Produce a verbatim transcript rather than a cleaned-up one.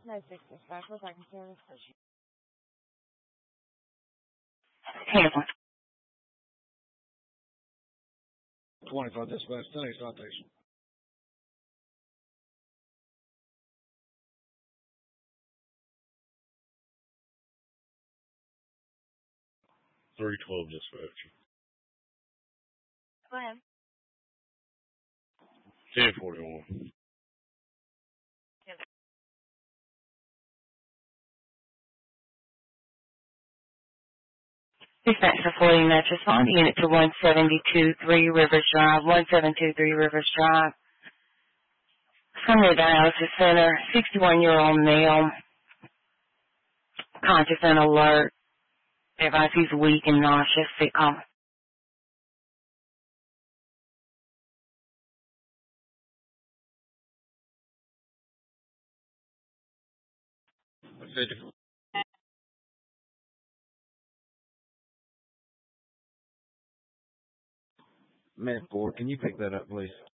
No sixty specials. I can service for you. Handsome. twenty-five dispatch, ten eight citation. three twelve dispatch. Go ahead. ten forty-one. Dispatch for forty Metro Respond unit to one seventy-two three Rivers Drive, one seven two three Rivers Drive. From the dialysis center, sixty-one-year-old male, conscious and alert. Advise he's weak and nauseous. Sick call. fifty. Minute four, can you pick that up, please?